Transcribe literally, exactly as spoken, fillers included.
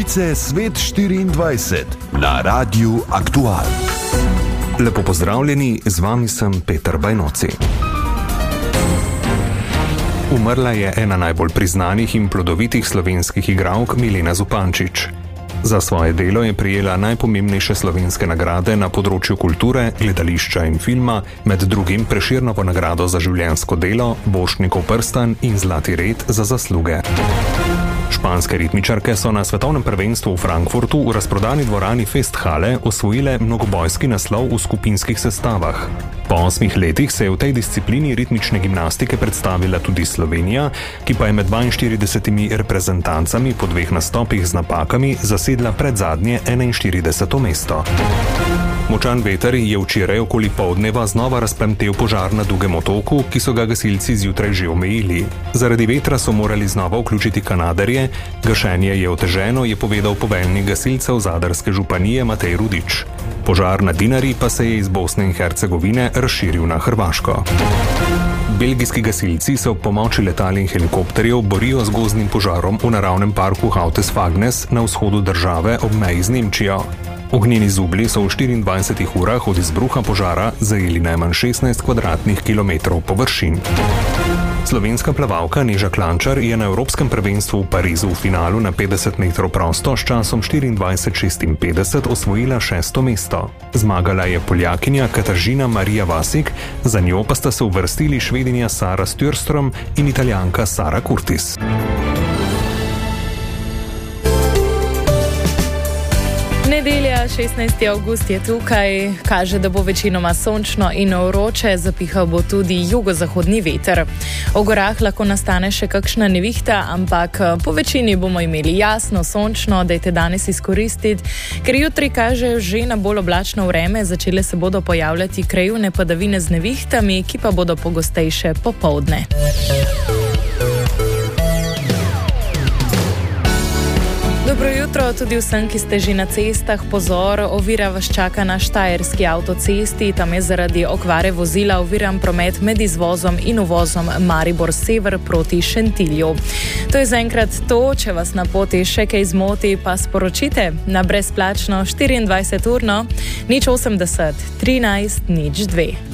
Novice Svet štiriindvajset na Radiu Aktual. Lepo pozdravljeni, z vami sem Peter Bajnoci. Umrla je ena najbolj priznanih in plodovitih slovenskih igralk Milena Zupančič. Za svoje delo je prejela najpomembnejše slovenske nagrade na področju kulture, gledališča in filma, med drugim Prešernovo nagrado za življenjsko delo, Borštnikov prstan in Zlati red za zasluge. Španske ritmičarke so na svetovnem prvenstvu v Frankfurtu v razprodani dvorani Festhale osvojile mnogobojski naslov v skupinskih sestavah. Po osmih letih se je v tej disciplini ritmične gimnastike predstavila tudi Slovenija, ki pa je med dvainštiridesetimi reprezentancami po dveh nastopih z napakami zasedla predzadnje enainštirideseto mesto. Močan veter je včeraj okoli poldneva znova razplamtel požar na Dugem otoku, ki so ga gasilci zjutraj že omejili. Zaradi vetra so morali znova vključiti kanaderje, gašenje je oteženo, je povedal poveljnik gasilcev Zadarske županije Matej Rudič. Požar na Dinari pa se je iz Bosne in Hercegovine razširil na Hrvaško. Belgijski gasilci se ob pomoči letal in helikopterjev borijo z gozdnim požarom v naravnem parku Hautes-Fagnes na vzhodu države ob meji z Nemčijo. Ognjeni zublji so v štiriindvajsetih urah od izbruha požara zajeli najmanj šestnajst kvadratnih kilometrov površin. Slovenska plavalka Neža Klančar je na Evropskem prvenstvu v Parizu v finalu na petdeset metrov prosto s časom štiriindvajset šestinpetdeset osvojila šesto mesto. Zmagala je Poljakinja Katažina Marija Vasik, za njo pa sta se uvrstili Švedinja Sara Stjörström in Italijanka Sara Curtis. Nedelja, šestnajsti avgust je tukaj, kaže, da bo večinoma sončno in vroče, zapihal bo tudi jugozahodni veter. V gorah lahko nastane še kakšna nevihta, ampak po večini bomo imeli jasno, sončno, dajte danes izkoristiti, ker jutri kaže že na bolj oblačno vreme, začele se bodo pojavljati krajevne padavine z nevihtami, ki pa bodo pogostejše popoldne. Dobro jutro tudi vsem, ki ste že na cestah. Pozor, ovira vas čaka na Štajerski avtocesti. Tam je zaradi okvare vozila oviran promet med izvozom in uvozom Maribor Sever proti Šentilju. To je zaenkrat to. Če vas na poti še kaj zmoti, pa sporočite na brezplačno štiriindvajset urno nič osemdeset trinajst nič dve.